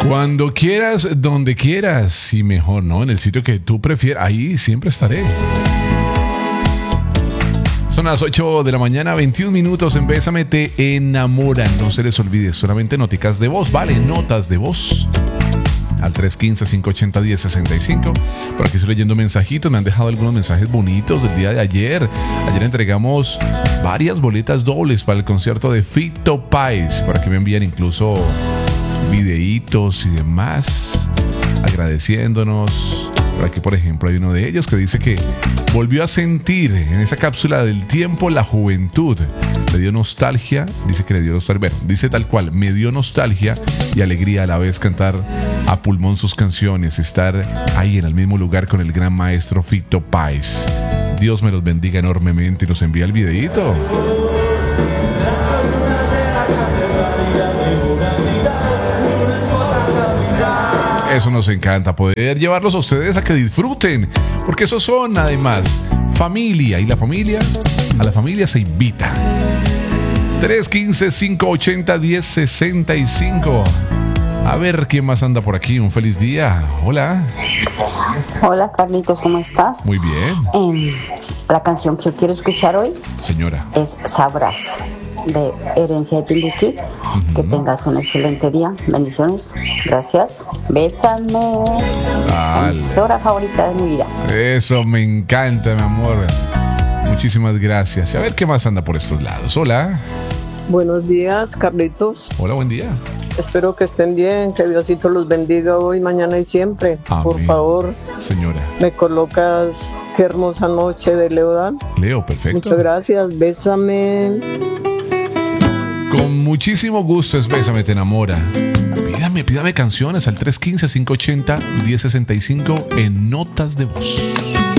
Cuando quieras, donde quieras y mejor, ¿no? En el sitio que tú prefieras, ahí siempre estaré. Son las 8 de la mañana, 21 minutos en Bésame Te Enamora. No se les olvide, solamente noticas de voz, ¿vale? Notas de voz al 315-580-1065. Por aquí estoy leyendo mensajitos, me han dejado algunos mensajes bonitos del día de ayer. Ayer entregamos varias boletas dobles para el concierto de Fito Páez. Por aquí me envían incluso videitos y demás agradeciéndonos. Por aquí, por ejemplo, hay uno de ellos que dice que volvió a sentir en esa cápsula del tiempo la juventud. Le dio nostalgia, dice que le dio nostalgia, bueno, dice tal cual, me dio nostalgia y alegría a la vez cantar a pulmón sus canciones, estar ahí en el mismo lugar con el gran maestro Fito Páez. Dios me los bendiga enormemente y nos envía el videíto. Eso nos encanta, poder llevarlos a ustedes a que disfruten, porque esos son además familia, y a la familia se invita. 315-580-1065. A ver quién más anda por aquí. Un feliz día. Hola. Hola Carlitos, ¿cómo estás? Muy bien. La canción que yo quiero escuchar hoy, señora, es Sabrás, de Herencia de Timbiquí. Que tengas un excelente día. Bendiciones. Gracias. Bésame. La emisora favorita de mi vida. Eso me encanta, mi amor. Muchísimas gracias. Y a ver qué más anda por estos lados. Hola. Buenos días, Carlitos. Hola, buen día. Espero que estén bien, que Diosito los bendiga hoy, mañana y siempre. Amén. Por favor, señora, me colocas Qué hermosa noche de Leodán. Leo, perfecto. Muchas gracias, bésame. Con muchísimo gusto es Bésame Te Enamora. Pídame canciones al 315-580-1065 en notas de voz.